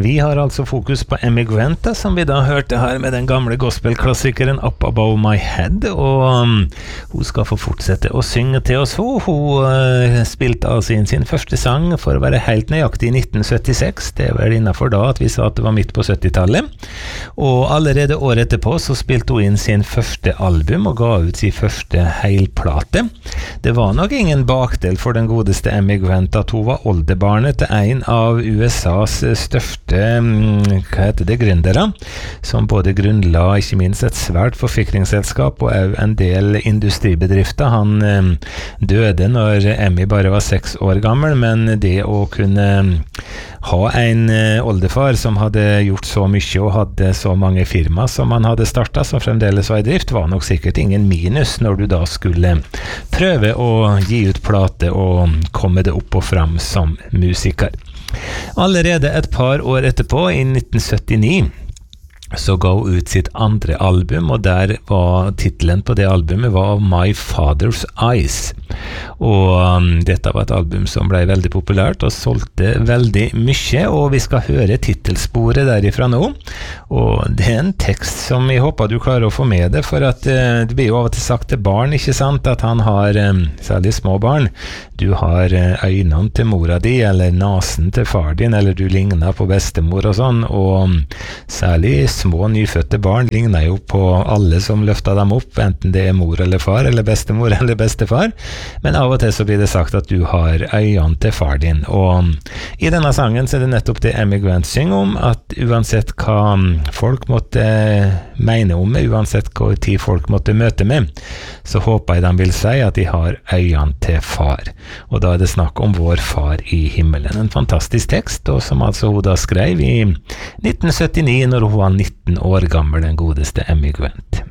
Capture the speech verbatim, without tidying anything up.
Vi har altså fokus på Amy Grant, som vi da hørte her med den gamle gospelklassikeren Up Above My Head, og um, hun skal få fortsette å synge til oss. Hun, hun uh, spilte altså inn sin første sang for å være helt nøyaktig i nitten syttiseks. Det var innenfor da at vi sa at det var midt på syttitallet. Og allerede året etterpå så spilte hun inn sin første album og ga ut sin første heilplate. Det var nok ingen bakdel for den godeste Amy Grant at hun var oldebarnet til en av U S A's største, hva heter det, gründere, som både grunnla ikke minst et svært forsikringsselskap og også en del industribedrifter. Han eh, døde når Amy bare var seks år gammel, men det å kunne ha en eh, oldefar som hadde gjort så mye og hadde så mange firma som han hadde startet, som fremdeles var i drift, var nok sikkert ingen minus når du da skulle prøve å gi ut plate og komme det opp og fram som musiker. Allerede et par år etterpå, i nitten syttini, så ga hun ut sitt andre album, og der var titelen på det albumet var My Father's Eyes. Og um, dette var et album som ble veldig populært og solgte veldig mye, og vi skal høre titelsporet derifra nå. Og det er en tekst som jeg håper du klarer å få med deg, for at uh, det blir jo av og til sagt til barn, ikke sant, at han har, um, særlig små barn, du har uh, øynene til mora di, eller nasen til far din, eller du ligner på bestemor og sånn, og um, særlig små nyfødte barn ligner jo på alle som løfter dem opp, enten det er mor eller far, eller bestemor eller bestefar, men av og til så blir det sagt at du har øynene til far din, og i denne sangen så er det nettopp det Amy Grant synger om, at uansett hva folk måtte mene om meg, uansett hva tid folk måtte møte med, så håper jeg de vil si at de har øynene til far, og da er det snakk om vår far i himmelen. En fantastisk tekst, og som altså hun da skrev i nitten syttini når hun var nitten år gammel, den godeste Amy Grant.